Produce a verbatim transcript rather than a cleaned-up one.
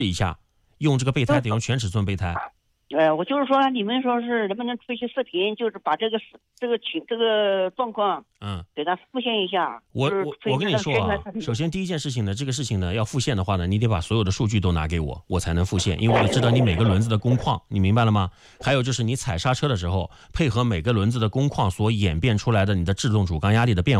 一下，用这个备胎得用全尺寸备胎。 呃，我就是说，你们说是能不能出一些视频，就是把这个这个情这个状况， 嗯， 给他复现一下。 我我我跟你说啊，首先第一件事情呢，这个事情呢要复现的话呢，你得把所有的数据都拿给我，我才能复现，因为我得知道你每个轮子的工况，你明白了吗？还有就是你踩刹车的时候，配合每个轮子的工况所演变出来的你的制动主缸压力的变化。